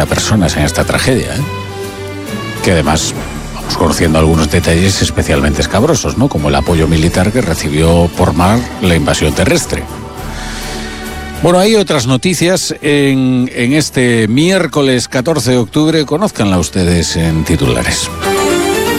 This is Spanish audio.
50 personas en esta tragedia, que además vamos conociendo algunos detalles especialmente escabrosos, ¿no? Como el apoyo militar que recibió por mar la invasión terrestre. Bueno, hay otras noticias en este miércoles 14 de octubre. Conózcanla ustedes en titulares.